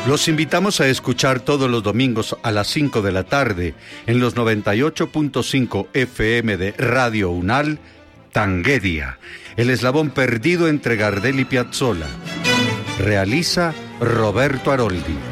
Los invitamos a escuchar todos los domingos a las 5 de la tarde en los 98.5 FM de Radio Unal, Tanguedia, el eslabón perdido entre Gardel y Piazzolla. Realiza Roberto Aroldi.